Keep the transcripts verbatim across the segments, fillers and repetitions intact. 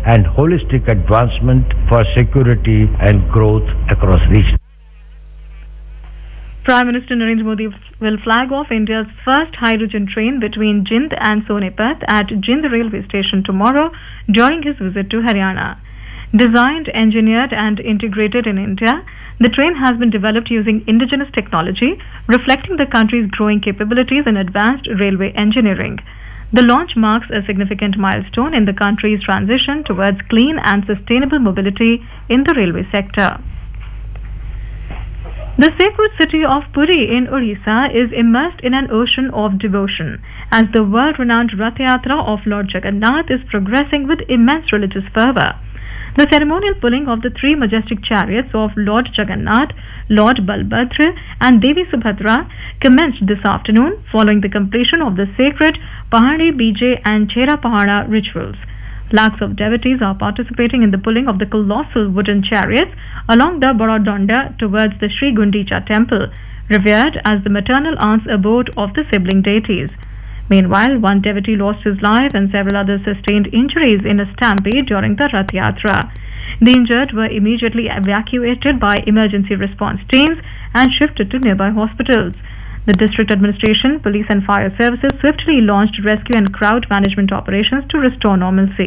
and holistic advancement for security and growth across regions. Prime Minister Narendra Modi will flag off India's first hydrogen train between Jind and Sonipat at Jind railway station tomorrow during his visit to Haryana. Designed, engineered and integrated in India, the train has been developed using indigenous technology, reflecting the country's growing capabilities in advanced railway engineering. The launch marks a significant milestone in the country's transition towards clean and sustainable mobility in the railway sector. The sacred city of Puri in Odisha is immersed in an ocean of devotion as the world-renowned Rath Yatra of Lord Jagannath is progressing with immense religious fervour. The ceremonial pulling of the three majestic chariots of Lord Jagannath, Lord Balbhadra and Devi Subhadra commenced this afternoon following the completion of the sacred Pahadi Bijay and Chera Pahada rituals. Lakhs of devotees are participating in the pulling of the colossal wooden chariots along the Borodonda towards the Sri Gundicha temple, revered as the maternal aunt's abode of the sibling deities. Meanwhile, one devotee lost his life and several others sustained injuries in a stampede during the Rath Yatra. The injured were immediately evacuated by emergency response teams and shifted to nearby hospitals. The district administration, police and fire services swiftly launched rescue and crowd management operations to restore normalcy.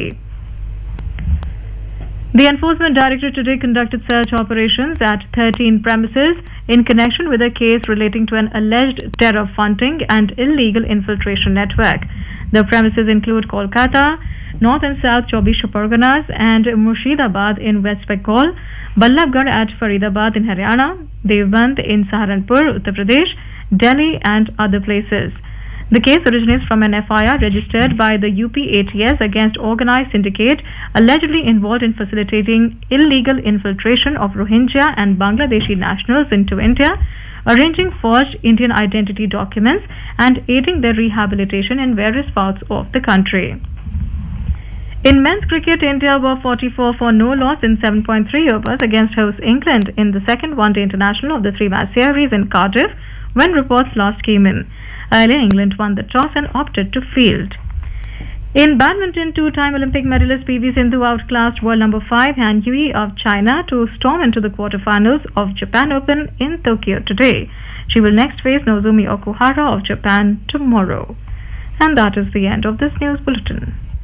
The Enforcement Directorate today conducted search operations at thirteen premises in connection with a case relating to an alleged terror funding and illegal infiltration network. The premises include Kolkata, North and South Chaubish Parganas and Murshidabad in West Bengal, Ballabgarh at Faridabad in Haryana, Devband in Saharanpur, Uttar Pradesh, Delhi and other places. The case originates from an F I R registered by the U P A T S against organized syndicate allegedly involved in facilitating illegal infiltration of Rohingya and Bangladeshi nationals into India, arranging forged Indian identity documents and aiding their rehabilitation in various parts of the country. In men's cricket, India were forty-four for no loss in seven point three overs against host England in the second one-day international of the three-match series in Cardiff when reports last came in. Earlier, England won the toss and opted to field. In badminton, two-time Olympic medalist P V Sindhu outclassed world number five Han Yui of China to storm into the quarterfinals of Japan Open in Tokyo today. She will next face Nozomi Okuhara of Japan tomorrow. And that is the end of this news bulletin.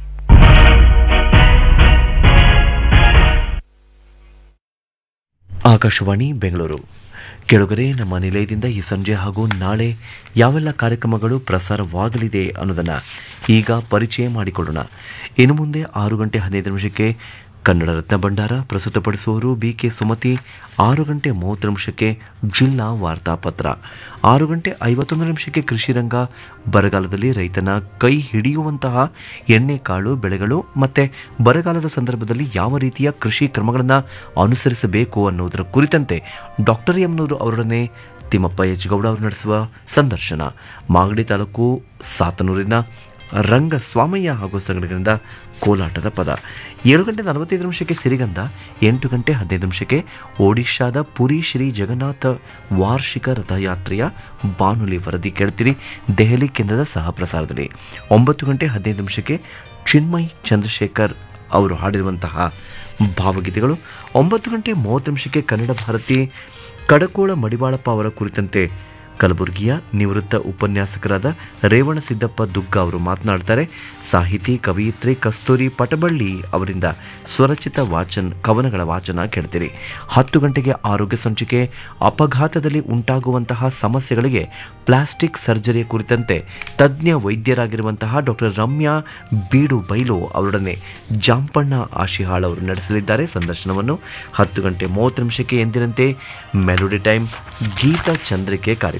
Akashvani Bengaluru. ಕೆಳಗರೆ ನಮ್ಮ ನಿಲಯದಿಂದ ಈ ಸಂಜೆ ಹಾಗೂ ನಾಳೆ ಯಾವೆಲ್ಲ ಕಾರ್ಯಕ್ರಮಗಳು ಪ್ರಸಾರವಾಗಲಿದೆ ಅನ್ನೋದನ್ನು ಈಗ ಪರಿಚಯ ಮಾಡಿಕೊಳ್ಳೋಣ. ಇನ್ನು ಮುಂದೆ ಆರು ಗಂಟೆ ಹದಿನೈದು ನಿಮಿಷಕ್ಕೆ ಕನ್ನಡ ರತ್ನ ಭಂಡಾರ ಪ್ರಸ್ತುತಪಡಿಸುವವರು ಬಿ ಕೆ ಸುಮತಿ. ಆರು ಗಂಟೆ ಮೂವತ್ತು ನಿಮಿಷಕ್ಕೆ ಜಿಲ್ಲಾ ವಾರ್ತಾಪತ್ರ. ಆರು ಗಂಟೆ ಐವತ್ತೊಂದು ನಿಮಿಷಕ್ಕೆ ಕೃಷಿ ರಂಗ, ಬರಗಾಲದಲ್ಲಿ ರೈತನ ಕೈ ಹಿಡಿಯುವಂತಹ ಎಣ್ಣೆಕಾಳು ಬೆಳೆಗಳು ಮತ್ತು ಬರಗಾಲದ ಸಂದರ್ಭದಲ್ಲಿ ಯಾವ ರೀತಿಯ ಕೃಷಿ ಕ್ರಮಗಳನ್ನು ಅನುಸರಿಸಬೇಕು ಅನ್ನೋದರ ಕುರಿತಂತೆ ಡಾಕ್ಟರ್ ಎಮ್ನೂರು ಅವರೊಡನೆ ತಿಮ್ಮಪ್ಪ ಎಚ್ ಗೌಡ ಅವರು ನಡೆಸುವ ಸಂದರ್ಶನ. ಮಾಗಡಿ ತಾಲೂಕು ಸಾತನೂರಿನ ರಂಗಸ್ವಾಮಯ್ಯ ಹಾಗೂ ಸಂಘಟನೆಯಿಂದ ಕೋಲಾಟದ ಪದ. ಏಳು ಗಂಟೆ ನಲವತ್ತೈದು ನಿಮಿಷಕ್ಕೆ ಸಿರಿಗಂಧ. ಎಂಟು ಗಂಟೆ ಹದಿನೈದು ನಿಮಿಷಕ್ಕೆ ಒಡಿಶಾದ ಪುರಿ ಶ್ರೀ ಜಗನ್ನಾಥ ವಾರ್ಷಿಕ ರಥಯಾತ್ರೆಯ ಬಾನುಲಿ ವರದಿ ಕೇಳ್ತೀರಿ ದೆಹಲಿ ಕೇಂದ್ರದ ಸಹ ಪ್ರಸಾರದಲ್ಲಿ. ಒಂಬತ್ತು ಗಂಟೆ ಹದಿನೈದು ನಿಮಿಷಕ್ಕೆ ಚಿನ್ಮಯ್ ಚಂದ್ರಶೇಖರ್ ಅವರು ಹಾಡಿರುವಂತಹ ಭಾವಗೀತೆಗಳು. ಒಂಬತ್ತು ಗಂಟೆ ಮೂವತ್ತು ನಿಮಿಷಕ್ಕೆ ಕನ್ನಡ ಭಾರತಿ ಕಡಕೋಳ ಮಡಿವಾಳಪ್ಪ ಅವರ ಕುರಿತಂತೆ ಕಲಬುರಗಿಯ ನಿವೃತ್ತ ಉಪನ್ಯಾಸಕರಾದ ರೇವಣಸಿದ್ದಪ್ಪ ದುಗ್ಗ ಅವರು ಮಾತನಾಡ್ತಾರೆ. ಸಾಹಿತಿ ಕವಯಿತ್ರಿ ಕಸ್ತೂರಿ ಪಟಬಳ್ಳಿ ಅವರಿಂದ ಸ್ವರಚಿತ ವಾಚನ ಕವನಗಳ ವಾಚನ ಕೇಳ್ತೀರಿ. ಹತ್ತು ಗಂಟೆಗೆ ಆರೋಗ್ಯ ಸಂಚಿಕೆ. ಅಪಘಾತದಲ್ಲಿ ಉಂಟಾಗುವಂತಹ ಸಮಸ್ಯೆಗಳಿಗೆ ಪ್ಲಾಸ್ಟಿಕ್ ಸರ್ಜರಿಯ ಕುರಿತಂತೆ ತಜ್ಞ ವೈದ್ಯರಾಗಿರುವಂತಹ ಡಾಕ್ಟರ್ ರಮ್ಯಾ ಬೀಡು ಬೈಲು ಅವರೊಡನೆ ಜಾಂಪಣ್ಣ ಆಶಿಹಾಳ್ ಅವರು ನಡೆಸಲಿದ್ದಾರೆ ಸಂದರ್ಶನವನ್ನು. ಹತ್ತು ಗಂಟೆ ಮೂವತ್ತು ನಿಮಿಷಕ್ಕೆ ಎಂದಿನಂತೆ ಮೆಲೋಡಿ ಟೈಮ್ ಗೀತ ಚಂದ್ರಿಕೆ ಕಾರ್ಯಕ್ರಮ.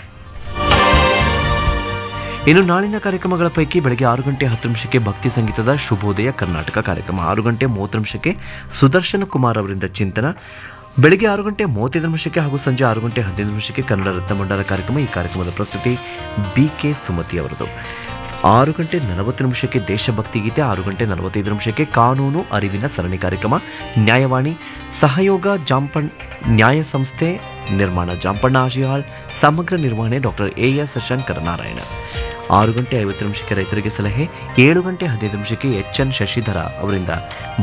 ಇನ್ನು ನಾಳಿನ ಕಾರ್ಯಕ್ರಮಗಳ ಪೈಕಿ ಬೆಳಗ್ಗೆ ಆರು ಗಂಟೆ ಹತ್ತು ನಿಮಿಷಕ್ಕೆ ಭಕ್ತಿ ಸಂಗೀತದ ಶುಭೋದಯ ಕರ್ನಾಟಕ ಕಾರ್ಯಕ್ರಮ. ಆರು ಗಂಟೆ ಮೂವತ್ತು ನಿಮಿಷಕ್ಕೆ ಸುದರ್ಶನ ಕುಮಾರ್ ಅವರಿಂದ ಚಿಂತನ. ಬೆಳಗ್ಗೆ ಆರು ಗಂಟೆ ಮೂವತ್ತೈದು ನಿಮಿಷಕ್ಕೆ ಹಾಗೂ ಸಂಜೆ ಆರು ಗಂಟೆ ಹದಿನೈದು ನಿಮಿಷಕ್ಕೆ ಕನ್ನಡ ರತ್ನ ಭಂಡಾರ ಕಾರ್ಯಕ್ರಮ. ಈ ಕಾರ್ಯಕ್ರಮದ ಪ್ರಸ್ತುತಿ ಬಿ ಕೆ ಸುಮತಿ ಅವರದು. ಆರು ಗಂಟೆ ನಲವತ್ತು ನಿಮಿಷಕ್ಕೆ ದೇಶಭಕ್ತಿ ಗೀತೆ. ಆರು ಗಂಟೆ ನಲವತ್ತೈದು ನಿಮಿಷಕ್ಕೆ ಕಾನೂನು ಅರಿವಿನ ಸರಣಿ ಕಾರ್ಯಕ್ರಮ ನ್ಯಾಯವಾಣಿ. ಸಹಯೋಗ ಜಾಂಪಣ್ ನ್ಯಾಯ ಸಂಸ್ಥೆ, ನಿರ್ಮಾಣ ಜಾಂಪಣ್ಣ ಆಶಿಹಾಳ್, ಸಮಗ್ರ ನಿರ್ವಹಣೆ ಡಾಕ್ಟರ್ ಎ ಎಸ್ ಶಂಕರನಾರಾಯಣ. ಆರು ಗಂಟೆ ಐವತ್ತು ನಿಮಿಷಕ್ಕೆ ರೈತರಿಗೆ ಸಲಹೆ. ಏಳು ಗಂಟೆ ಹದಿನೈದು ನಿಮಿಷಕ್ಕೆ ಎಚ್ ಎನ್ ಶಶಿಧರ ಅವರಿಂದ